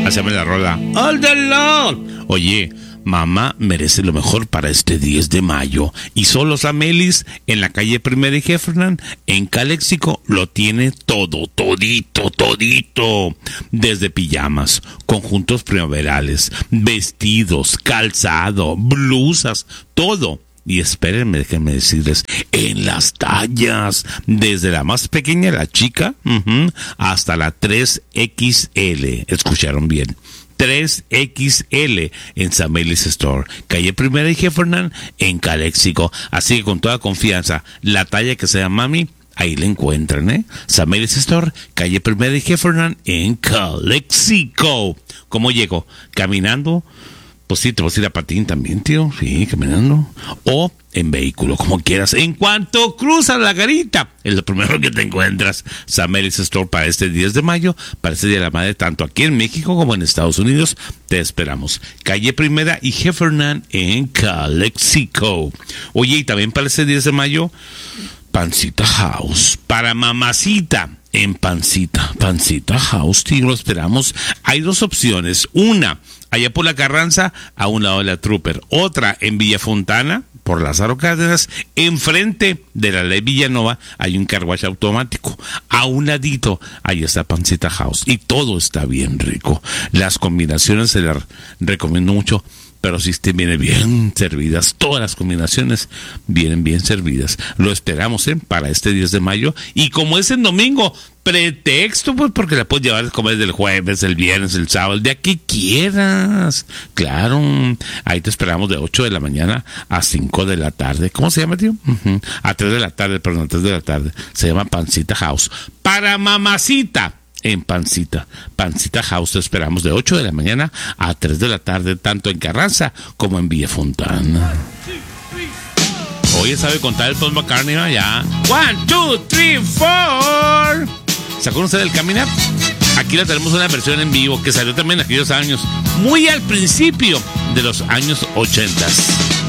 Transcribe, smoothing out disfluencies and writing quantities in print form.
Haceme la rola. All the Lord. Oye, mamá merece lo mejor para este 10 de mayo. Y solo Samelis, en la calle Primera y Heffernan, en Caléxico, lo tiene todo, todito. Desde pijamas, conjuntos primaverales, vestidos, calzado, blusas, todo. Y espérenme, déjenme decirles, en las tallas, desde la más pequeña, la chica, hasta la 3XL. ¿Escucharon bien? 3XL en Samelis Store, calle Primera y Heffernan, en Caléxico. Así que con toda confianza, la talla que sea mami, ahí la encuentran, ¿eh? Samelis Store, calle Primera y Heffernan, en Caléxico. ¿Cómo llego? ¿Caminando? Pues sí, te vas a ir a patín también, tío. Sí, caminando. O en vehículo, como quieras. En cuanto cruzas la garita, es lo primero que te encuentras. Samelis Store para este 10 de mayo, para este Día de la Madre, tanto aquí en México como en Estados Unidos. Te esperamos. Calle Primera y Heffernan, en Caléxico. Oye, y también para este 10 de mayo, Pancita House. Para mamacita, en Pancita House, tío, lo esperamos. Hay dos opciones. Una, allá por la Carranza, a un lado de la Trooper. Otra, en Villa Fontana, por Lázaro Cárdenas, enfrente de la Ley Villanova, hay un car wash automático. A un ladito, ahí está Pancita House. Y todo está bien rico. Las combinaciones se las recomiendo mucho. Pero si vienen bien servidas, todas las combinaciones vienen bien servidas. Lo esperamos para este 10 de mayo. Y como es en domingo, pretexto, pues porque la puedes llevar a comer del jueves, el viernes, el sábado, el día que quieras. Claro, ahí te esperamos de 8 de la mañana a 5 de la tarde. ¿Cómo se llama, tío? A 3 de la tarde, perdón, a 3 de la tarde. Se llama Pancita House. Para mamacita. En Pancita House te esperamos de 8 de la mañana a 3 de la tarde, tanto en Carranza como en Villa Fontana. Oye, ¿sabe contar el Paul McCartney? Ya. 1, 2, 3, 4. ¿Se acuerdan ustedes del Coming Up? Aquí la tenemos una versión en vivo que salió también en aquellos años, muy al principio de los años 80.